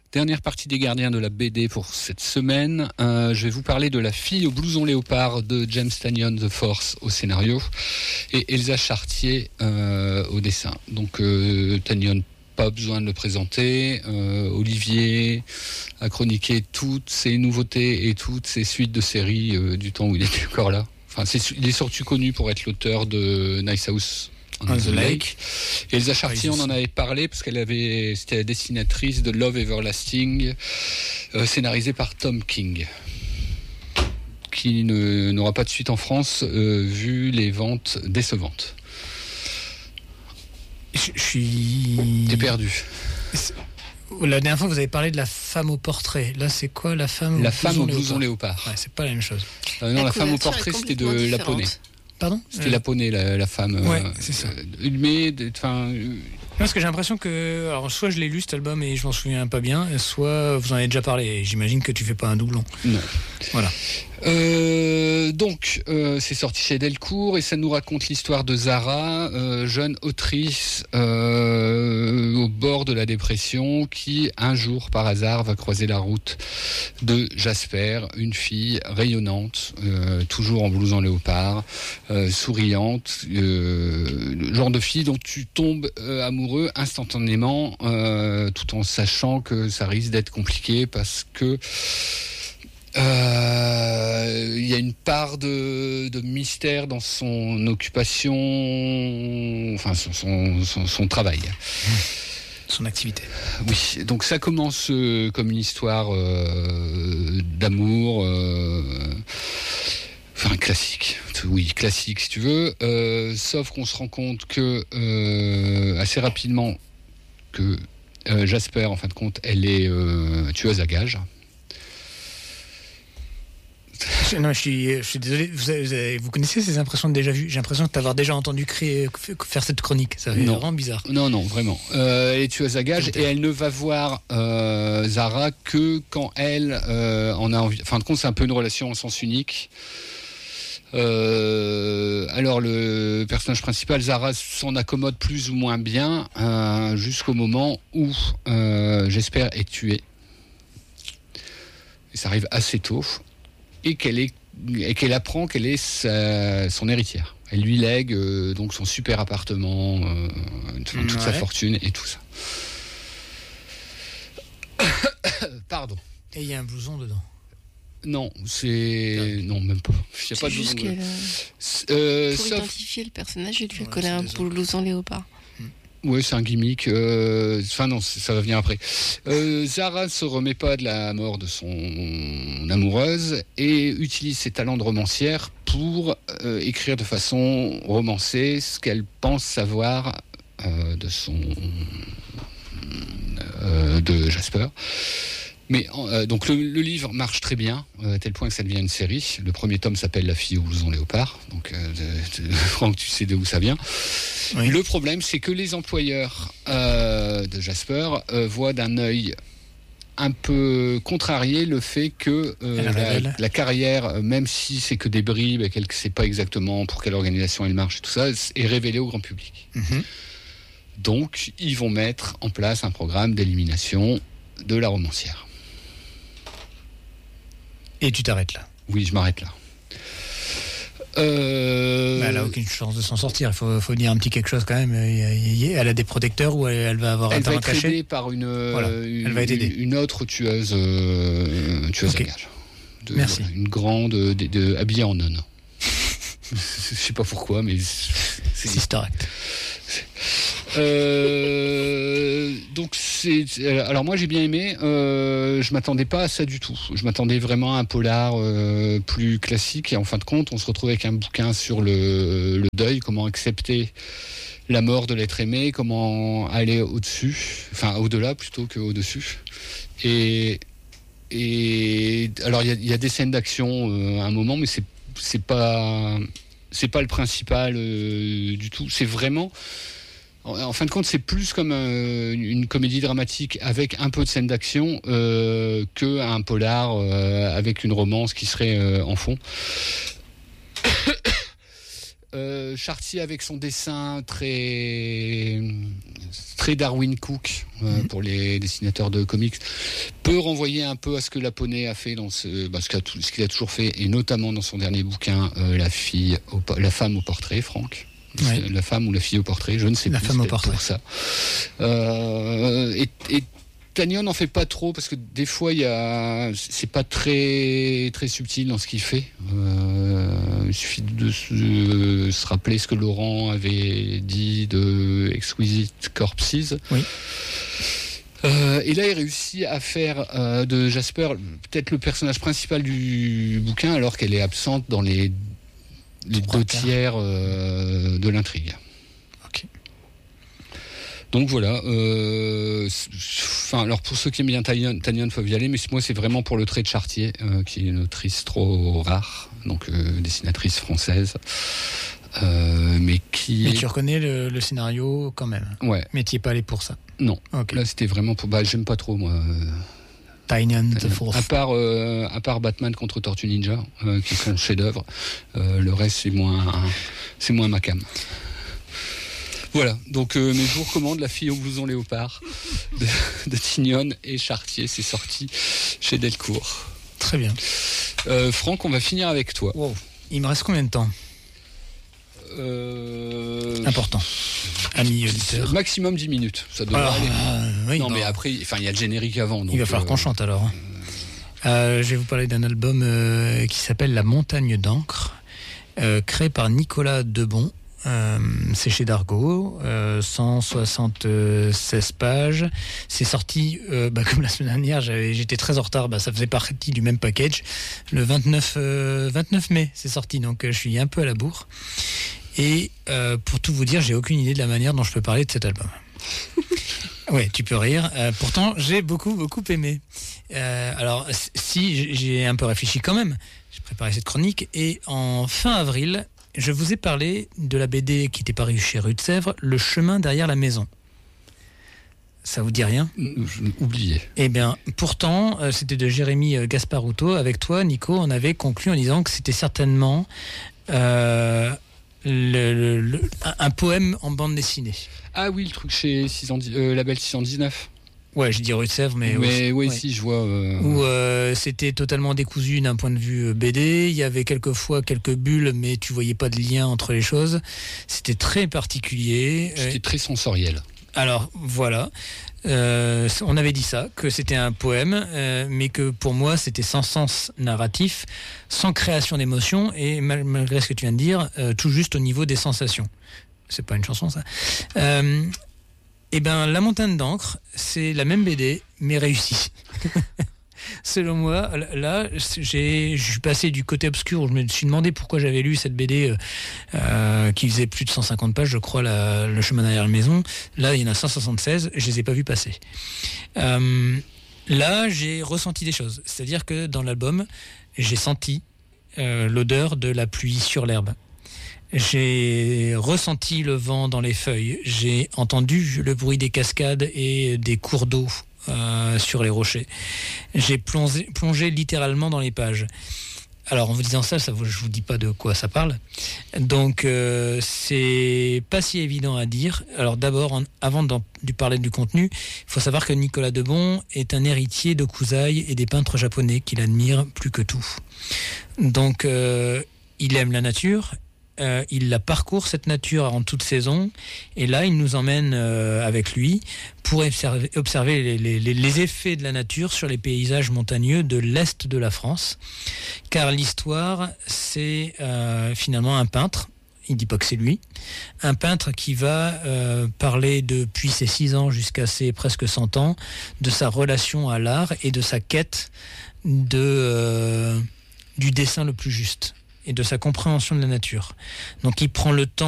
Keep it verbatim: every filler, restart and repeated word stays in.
Dernière partie des gardiens de la B D pour cette semaine. Euh, je vais vous parler de La fille au blouson léopard de James Tynion The Force au scénario et Elsa Chartier euh, au dessin. Donc euh, Tynion, pas besoin de le présenter. Euh, Olivier a chroniqué toutes ces nouveautés et toutes ces suites de séries euh, du temps où il était encore là. Enfin, c'est, il est surtout connu pour être l'auteur de Nice House on the Lake. Et Elsa Chartier, on en avait parlé parce qu'elle avait, c'était la dessinatrice de Love Everlasting, euh, scénarisée par Tom King, qui ne, n'aura pas de suite en France euh, vu les ventes décevantes. Je, je suis. T'es perdu. C'est... La dernière fois, vous avez parlé de la femme au portrait. Là, c'est quoi la femme La au femme au blouson léopard. léopard. Ouais, c'est pas la même chose. Euh, non, la, la femme au portrait, c'était de Laponnet. Pardon ? C'était euh... Laponnet, la, la femme. Ouais, euh, c'est ça. Euh, mais, enfin. Euh... Parce que j'ai l'impression que, alors, soit je l'ai lu cet album et je m'en souviens pas bien, soit vous en avez déjà parlé. Et j'imagine que tu fais pas un doublon. Non. Voilà. Euh, donc, euh, c'est sorti chez Delcourt et ça nous raconte l'histoire de Zara, euh, jeune autrice euh, au bord de la dépression, qui un jour, par hasard, va croiser la route de Jasper, une fille rayonnante, euh, toujours en blouson léopard, euh, souriante, euh, le genre de fille dont tu tombes euh, amoureux instantanément, euh, tout en sachant que ça risque d'être compliqué parce que il euh, y a une part de, de mystère dans son occupation, enfin son, son, son, son travail. Son activité. Oui, donc ça commence euh, comme une histoire euh, d'amour, euh, enfin classique, oui, classique si tu veux, euh, sauf qu'on se rend compte que euh, assez rapidement que euh, Jasper, en fin de compte, elle est euh, tueuse à gages. Non, je suis, je suis désolé. Vous, avez, vous connaissez ces impressions de déjà vu ? J'ai l'impression de t'avoir déjà entendu créer, faire cette chronique. Ça fait vraiment bizarre. Non, non, vraiment. Euh, elle est tueuse à gages et elle ne va voir euh, Zara que quand elle euh, en a envie. Enfin, de compte, c'est un peu une relation en sens unique. Euh, alors, le personnage principal, Zara, s'en accommode plus ou moins bien euh, jusqu'au moment où euh, Jasper est tué. Et ça arrive assez tôt. Et qu'elle, est, et qu'elle apprend qu'elle est sa, son héritière. Elle lui lègue euh, donc son super appartement, euh, toute ouais. sa fortune et tout ça. Pardon. Et il y a un blouson dedans. Non, c'est... Non, même pas. Il y a c'est pas de juste blouson que... Euh, Pour sauf... identifier le personnage, il lui a ouais, collé un blouson léopard. Oui, c'est un gimmick. Euh... Enfin non, ça va venir après. Euh, Zara se remet pas de la mort de son amoureuse et utilise ses talents de romancière pour euh, écrire de façon romancée ce qu'elle pense savoir euh, de son euh, de Jasper. Mais euh, donc le, le livre marche très bien, euh, à tel point que ça devient une série. Le premier tome s'appelle La fille au blouson léopard, donc euh, Franck, tu sais d'où ça vient. Oui. Le problème, c'est que les employeurs euh, de Jasper euh, voient d'un œil un peu contrarié le fait que euh, la, la carrière, même si c'est que des bribes et qu'elle ne sait pas exactement pour quelle organisation elle marche et tout ça, est révélée au grand public. Mm-hmm. Donc, ils vont mettre en place un programme d'élimination de la romancière. Et tu t'arrêtes là ? Oui, je m'arrête là. Euh... Bah, elle n'a aucune chance de s'en sortir. Il faut, faut dire un petit quelque chose quand même. Elle a des protecteurs ou elle, elle va avoir elle un terrain caché ? Elle va être aidée par une, voilà. une, elle va être aidée. une autre tueuse, euh, tueuse okay. à gages. De, Merci. Une grande, de, de, de, habillée en nonne. Je sais pas pourquoi, mais c'est historique. Euh, donc c'est alors moi j'ai bien aimé. Euh, je m'attendais pas à ça du tout. Je m'attendais vraiment à un polar euh, plus classique et en fin de compte on se retrouve avec un bouquin sur le, le deuil, comment accepter la mort de l'être aimé, comment aller au-dessus, enfin au-delà plutôt que au-dessus. Et et alors il y a, y a des scènes d'action euh, à un moment, mais c'est c'est pas c'est pas le principal euh, du tout. C'est vraiment en fin de compte, c'est plus comme euh, une comédie dramatique avec un peu de scène d'action euh, qu'un polar euh, avec une romance qui serait euh, en fond. euh, Chartier avec son dessin très très Darwin Cook euh, mmh. pour les dessinateurs de comics peut renvoyer un peu à ce que Laponnet a fait dans ce, bah, ce, qu'il a, ce qu'il a toujours fait, et notamment dans son dernier bouquin, euh, la fille, au, la femme au portrait, Franck. Ouais. La femme ou la fille au portrait, je ne sais la plus. La femme au portrait. Pour ça. Euh, et, et Tanyon n'en fait pas trop parce que des fois il y a, c'est pas très très subtil dans ce qu'il fait. Euh, il suffit de se, de se rappeler ce que Laurent avait dit de Exquisite Corpses. Oui. Euh, et là, il réussit à faire euh, de Jasper peut-être le personnage principal du bouquin, alors qu'elle est absente dans les, les deux tiers euh, de l'intrigue. Ok. Donc voilà. Euh, enfin, alors pour ceux qui aiment bien Tanyon, Tanyon faut y aller, mais moi c'est vraiment pour le trait de Chartier, euh, qui est une autrice trop rare, donc euh, dessinatrice française. Euh, mais qui mais est... tu reconnais le, le scénario quand même. Ouais. Mais tu n'y es pas allé pour ça. Non. Okay. Là c'était vraiment pour. Bah j'aime pas trop moi. Tynion the Fourth. À part euh, à part Batman contre Tortue Ninja, euh, qui sont chef-d'œuvre, euh, le reste c'est moins c'est moins ma cam. Voilà. Donc euh, mais je vous recommande La fille au blouson léopard de, de Tynion et Chartier. C'est sorti chez Delcourt. Très bien. Euh, Franck, on va finir avec toi. Wow. Il me reste combien de temps? Euh... Important. Ami auditeur. Maximum dix minutes. Ça devrait alors, aller. Euh, oui, non, non, mais après, enfin, il y a le générique avant. Donc, il va falloir euh, qu'on chante alors. Euh... Euh, je vais vous parler d'un album euh, qui s'appelle La Montagne d'encre, euh, créé par Nicolas Debon. Euh, c'est chez Dargaud, euh, cent soixante-seize pages. C'est sorti, euh, bah, comme la semaine dernière, j'avais, j'étais très en retard. Bah, ça faisait partie du même package. Le vingt-neuf, euh, vingt-neuf mai, c'est sorti, donc euh, je suis un peu à la bourre. Et euh, pour tout vous dire, j'ai aucune idée de la manière dont je peux parler de cet album. Ouais, tu peux rire. Euh, pourtant, j'ai beaucoup, beaucoup aimé. Euh, alors, si j'ai un peu réfléchi quand même, j'ai préparé cette chronique et en fin avril, je vous ai parlé de la B D qui était parue chez Rue de Sèvres, Le chemin derrière la maison. Ça vous dit rien ? Oublié. Eh bien, pourtant, euh, c'était de Jérémy Gasparuto. Avec toi, Nico, on avait conclu en disant que c'était certainement euh, le, le, le, un poème en bande dessinée. Ah oui, le truc chez six cent dix, euh, Label six cent dix-neuf. Ouais, je dis Rue de Sèvres, mais... Mais oui, ouais. si, je vois... Euh... Où euh, c'était totalement décousu d'un point de vue B D. Il y avait quelquefois quelques bulles, mais tu voyais pas de lien entre les choses. C'était très particulier. C'était euh... très sensoriel. Alors, voilà. Euh, on avait dit ça, que c'était un poème, euh, mais que pour moi, c'était sans sens narratif, sans création d'émotion, et mal, malgré ce que tu viens de dire, euh, tout juste au niveau des sensations. C'est pas une chanson, ça. Euh, Eh bien, La Montagne d'encre, c'est la même B D, mais réussie. Selon moi, là, j'ai, je suis passé du côté obscur où je me suis demandé pourquoi j'avais lu cette B D euh, qui faisait plus de cent cinquante pages, je crois, la, Le chemin derrière la maison. Là, il y en a cent soixante-seize, je les ai pas vus passer. Euh, là, j'ai ressenti des choses. C'est-à-dire que dans l'album, j'ai senti euh, l'odeur de la pluie sur l'herbe. J'ai ressenti le vent dans les feuilles, j'ai entendu le bruit des cascades et des cours d'eau euh, sur les rochers. J'ai plongé, plongé littéralement dans les pages. Alors en vous disant ça, ça je vous dis pas de quoi ça parle. Donc euh, c'est pas si évident à dire. Alors d'abord, en, avant de parler du contenu, il faut savoir que Nicolas Debon est un héritier de Kusaï et des peintres japonais qu'il admire plus que tout. Donc euh, il aime la nature. Euh, il la parcourt, cette nature, en toute saison, et là il nous emmène euh, avec lui pour observer, observer les, les, les effets de la nature sur les paysages montagneux de l'Est de la France, car l'histoire c'est euh, finalement un peintre, il dit pas que c'est lui, un peintre qui va euh, parler depuis ses six ans jusqu'à ses presque cent ans de sa relation à l'art et de sa quête de, euh, du dessin le plus juste et de sa compréhension de la nature. Donc il prend le temps